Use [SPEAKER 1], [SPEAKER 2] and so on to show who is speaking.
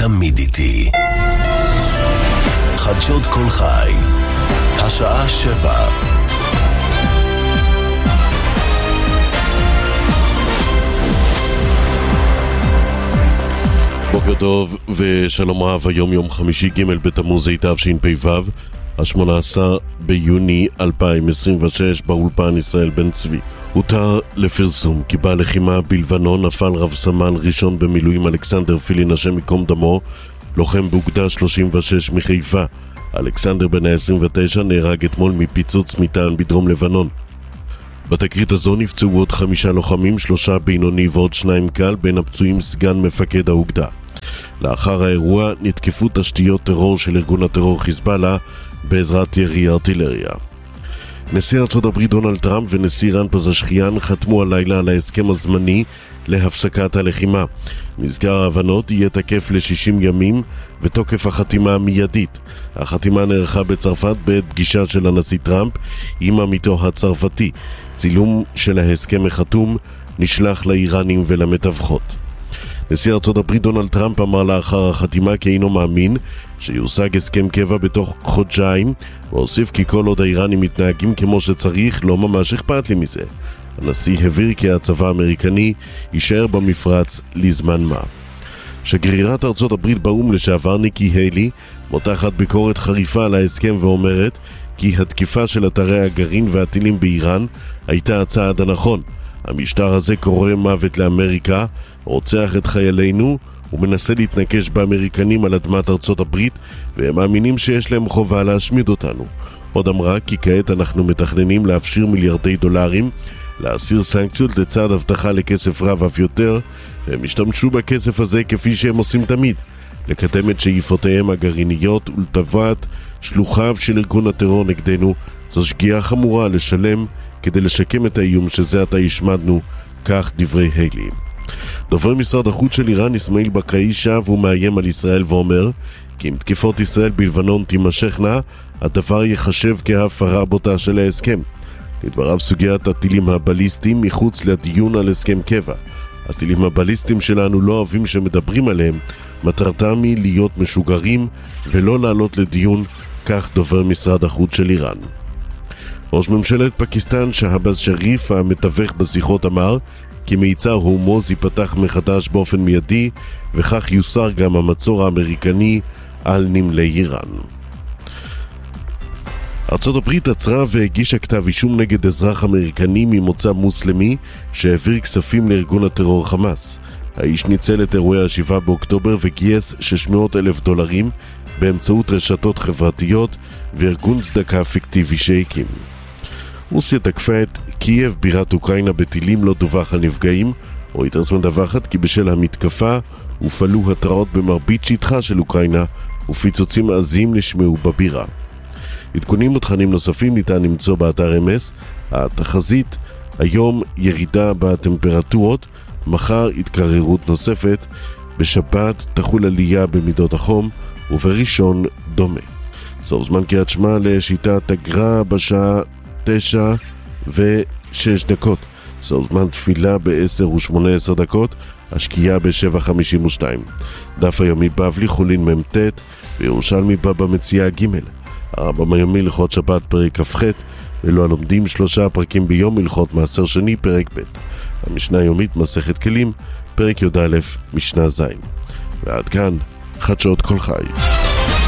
[SPEAKER 1] תמיד איתי. חדשות כל חי, השעה 7. בוקר טוב ושלום רב. היום יום חמישי ג' בתמוז התשפ"ו, ה-18 ביוני 2026. באולפן ישראל בן צבי. הותר לפרסום כי בלחימה בלבנון נפל רב סמל ראשון במילואים אלכסנדר פילין, השם ייקום דמו, לוחם באוגדה 36 מחיפה. אלכסנדר בן ה-29 נהרג אתמול מפיצוץ מטען בדרום לבנון. בתקרית הזו נפצעו עוד 5 לוחמים, 3 בינוני ועוד 2 קל, בין הפצועים סגן מפקד האוגדה. לאחר האירוע נתקפו תשתיות טרור של ארגון הטרור חיזבאללה בעזרת ירי ארטילריה. נשיא ארצות הברית דונלד טראמפ ונשיא איראן פזשכיאן חתמו הלילה על ההסכם הזמני להפסקת הלחימה. מזכר ההבנות יהיה תקף ל-60 ימים ותוקף החתימה מיידית. החתימה נערכה בצרפת בעת פגישה של הנשיא טראמפ עם עמיתו הצרפתי. צילום של ההסכם החתום נשלח לאיראנים ולמתווכות. נשיא ארצות הברית דונלד טראמפ אמר לאחר החתימה כי אינו מאמין שיושג הסכם קבע בתוך חודשיים, והוסיף כי כל עוד האיראנים מתנהגים כמו שצריך לא ממש אכפת לי מזה. הנשיא הבהיר כי הצבא האמריקני יישאר במפרץ לזמן מה. שגרירת ארצות הברית באו"ם לשעבר ניקי היילי מותחת ביקורת חריפה על ההסכם ואומרת כי התקיפה של אתרי הגרעין והטילים באיראן הייתה הצעד הנכון. המשטר הזה קורא מוות לאמריקה, רוצח את חיילינו ומנסה להתנקש באמריקנים על אדמת ארצות הברית, והם מאמינים שיש להם חובה להשמיד אותנו. עוד אמרה כי כעת אנחנו מתכננים להפשיר מיליארדי דולרים, להסיר סנקציות לצד הבטחה לכסף רב אף יותר, והם השתמשו בכסף הזה כפי שהם עושים תמיד, לקדם את שאיפותיהם הגרעיניות ולטובת שלוחיו של ארגון הטרור נגדנו. זו שגיאה חמורה לשלם כדי לשקם את האיום שזה עתה השמדנו, כך דברי היילי. דובר משרד החוץ של איראן אסמאעיל בקאי שב ומאיים על ישראל ואומר כי אם תקיפות ישראל בלבנון תימשכנה, הדבר יחשב כהפרה בוטה של ההסכם. לדבריו, סוגיית הטילים הבליסטיים מחוץ לדיון על הסכם קבע. הטילים הבליסטיים שלנו לא אוהבים שמדברים עליהם, מטרתם היא להיות משוגרים ולא לעלות לדיון, כך דובר משרד החוץ של איראן. ראש ממשלת פקיסטן שהבאז שריף המתווך בשיחות אמר כי מיצר הורמוז ייפתח מחדש באופן מיידי, וכך יוסר גם המצור האמריקני על נמלי איראן. ארצות הברית עצרה והגישה כתב אישום נגד אזרח אמריקני ממוצא מוסלמי שהעביר כספים לארגון הטרור חמאס. האיש ניצל את אירועי ה-7 באוקטובר וגייס $600,000 באמצעות רשתות חברתיות וארגון צדקה פיקטיבי שהקים. רוסיה תקפה את קייב בירת אוקראינה בטילים, לא דווח על נפגעים. רויטרס מדווחת כי בשל המתקפה הופעלו התראות במרבית שטחה של אוקראינה ופיצוצים עזים נשמעו בבירה. עדכונים ותכנים נוספים ניתן למצוא באתר אמס. התחזית היום ירידה בטמפרטורות, מחר התקררות נוספת, בשבת תחול עלייה במידות החום ובראשון דומה. זהו זמן קריאת שמע לשיטת הגר"א בשעה 9:06. זהו זמן תפילה ב-10:18, השקיעה ב-7:52. דף היומי בבלי חולין מ"ט וירושלמי בבא מציאה ג'. הרמב"ם היומי הלכות שבת פרק כ"ח, ולא הלומדים 3 פרקים ביום הלכות מעשר שני פרק ב'. המשנה היומית מסכת כלים פרק י"א משנה ז'. ועד כאן חדשות כל חי.